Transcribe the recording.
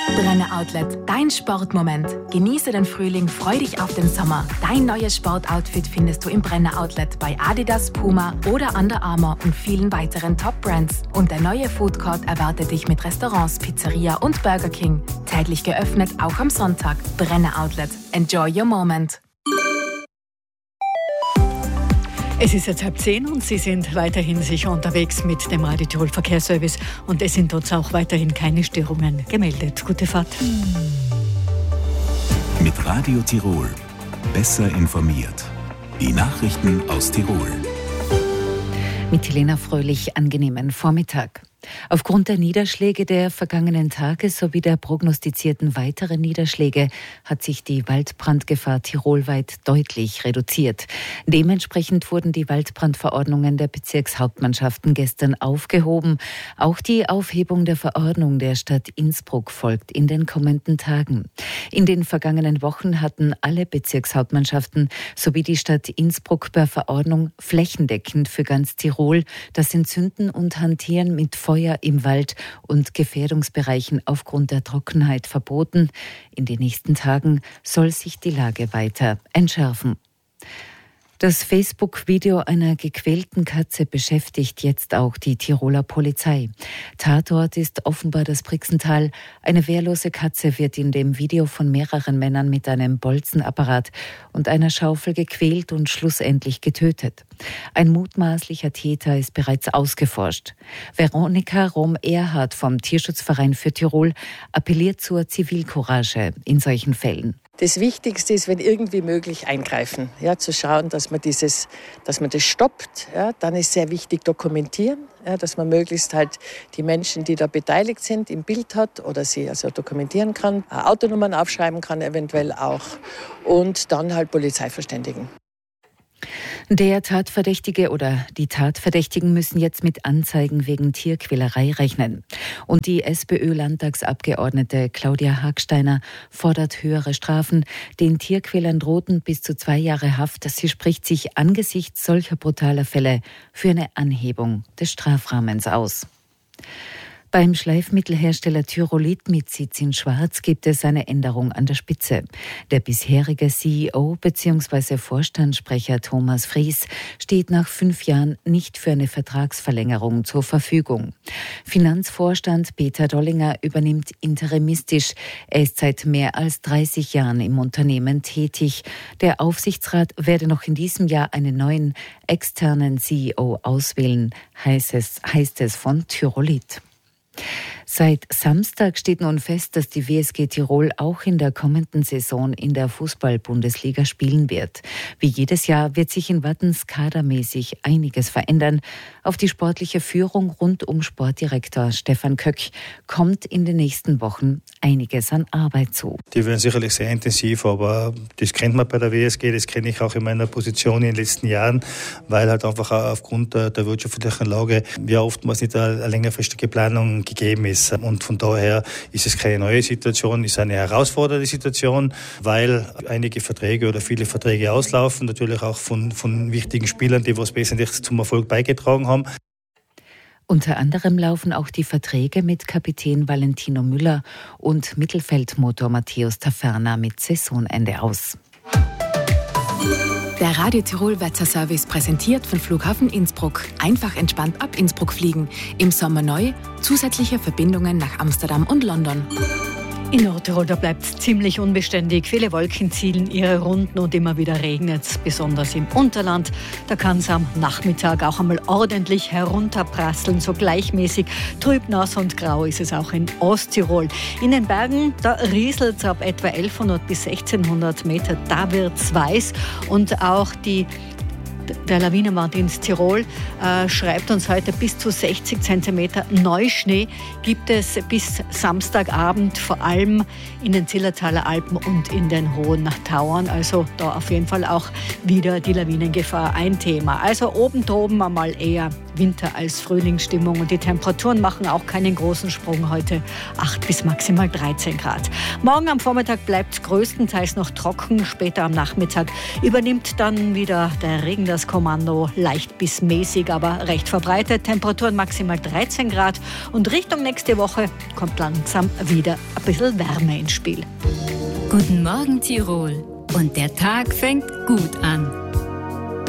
Brenner Outlet, dein Sportmoment. Genieße den Frühling, freu dich auf den Sommer. Dein neues Sportoutfit findest du im Brenner Outlet bei Adidas, Puma oder Under Armour und vielen weiteren Top-Brands. Und der neue Food Court erwartet dich mit Restaurants, Pizzeria und Burger King. Täglich geöffnet, auch am Sonntag. Brenner Outlet. Enjoy your moment. Es ist jetzt 9:30 und Sie sind weiterhin sicher unterwegs mit dem Radio Tirol Verkehrsservice und es sind uns auch weiterhin keine Störungen gemeldet. Gute Fahrt. Mit Radio Tirol. Besser informiert. Die Nachrichten aus Tirol. Mit Helena Fröhlich, angenehmen Vormittag. Aufgrund der Niederschläge der vergangenen Tage sowie der prognostizierten weiteren Niederschläge hat sich die Waldbrandgefahr tirolweit deutlich reduziert. Dementsprechend wurden die Waldbrandverordnungen der Bezirkshauptmannschaften gestern aufgehoben. Auch die Aufhebung der Verordnung der Stadt Innsbruck folgt in den kommenden Tagen. In den vergangenen Wochen hatten alle Bezirkshauptmannschaften sowie die Stadt Innsbruck per Verordnung flächendeckend für ganz Tirol das Entzünden und Hantieren mit Feuer im Wald und Gefährdungsbereichen aufgrund der Trockenheit verboten. In den nächsten Tagen soll sich die Lage weiter entschärfen. Das Facebook-Video einer gequälten Katze beschäftigt jetzt auch die Tiroler Polizei. Tatort ist offenbar das Brixental. Eine wehrlose Katze wird in dem Video von mehreren Männern mit einem Bolzenapparat und einer Schaufel gequält und schlussendlich getötet. Ein mutmaßlicher Täter ist bereits ausgeforscht. Veronika Rom-Erhardt vom Tierschutzverein für Tirol appelliert zur Zivilcourage in solchen Fällen. Das Wichtigste ist, wenn irgendwie möglich, eingreifen. Ja, zu schauen, dass man das stoppt. Ja, dann ist sehr wichtig dokumentieren, ja, dass man möglichst halt die Menschen, die da beteiligt sind, im Bild hat oder sie also dokumentieren kann, Autonummern aufschreiben kann eventuell auch und dann halt Polizei verständigen. Der Tatverdächtige oder die Tatverdächtigen müssen jetzt mit Anzeigen wegen Tierquälerei rechnen. Und die SPÖ-Landtagsabgeordnete Claudia Hagsteiner fordert höhere Strafen. Den Tierquälern drohten bis zu 2 Jahre Haft. Sie spricht sich angesichts solcher brutaler Fälle für eine Anhebung des Strafrahmens aus. Beim Schleifmittelhersteller Tyrolit mit Sitz in Schwarz gibt es eine Änderung an der Spitze. Der bisherige CEO bzw. Vorstandssprecher Thomas Fries steht nach 5 Jahren nicht für eine Vertragsverlängerung zur Verfügung. Finanzvorstand Peter Dollinger übernimmt interimistisch. Er ist seit mehr als 30 Jahren im Unternehmen tätig. Der Aufsichtsrat werde noch in diesem Jahr einen neuen externen CEO auswählen, heißt es von Tyrolit. Seit Samstag steht nun fest, dass die WSG Tirol auch in der kommenden Saison in der Fußball-Bundesliga spielen wird. Wie jedes Jahr wird sich in Wattens kadermäßig einiges verändern. Auf die sportliche Führung rund um Sportdirektor Stefan Köck kommt in den nächsten Wochen einiges an Arbeit zu. Die werden sicherlich sehr intensiv, aber das kennt man bei der WSG, das kenne ich auch in meiner Position in den letzten Jahren, weil halt einfach aufgrund der wirtschaftlichen Lage ja oftmals nicht eine längerfristige Planung gegeben ist. Und von daher ist es keine neue Situation, ist eine herausfordernde Situation, weil einige Verträge oder viele Verträge auslaufen, natürlich auch von wichtigen Spielern, die was wesentlich zum Erfolg beigetragen haben. Unter anderem laufen auch die Verträge mit Kapitän Valentino Müller und Mittelfeldmotor Matthäus Taferner mit Saisonende aus. Der Radio Tirol Wetterservice präsentiert von Flughafen Innsbruck. Einfach entspannt ab Innsbruck fliegen. Im Sommer neu, zusätzliche Verbindungen nach Amsterdam und London. In Nordtirol, da bleibt es ziemlich unbeständig. Viele Wolken ziehen ihre Runden und immer wieder regnet es, besonders im Unterland. Da kann es am Nachmittag auch einmal ordentlich herunterprasseln, so gleichmäßig. Trüb, nass und grau ist es auch in Osttirol. In den Bergen, da rieselt es ab etwa 1100 bis 1600 Meter, da wird es weiß. Und auch der Lawinenwarndienst Tirol schreibt uns heute, bis zu 60 cm Neuschnee gibt es bis Samstagabend, vor allem in den Zillertaler Alpen und in den Hohen Tauern. Also da auf jeden Fall auch wieder die Lawinengefahr ein Thema. Also oben droben einmal eher Winter- als Frühlingsstimmung und die Temperaturen machen auch keinen großen Sprung heute. 8 bis maximal 13 Grad. Morgen am Vormittag bleibt es größtenteils noch trocken. Später am Nachmittag übernimmt dann wieder der Regen das Kommando. Leicht bis mäßig, aber recht verbreitet. Temperaturen maximal 13 Grad. Und Richtung nächste Woche kommt langsam wieder ein bisschen Wärme ins Spiel. Guten Morgen Tirol. Und der Tag fängt gut an.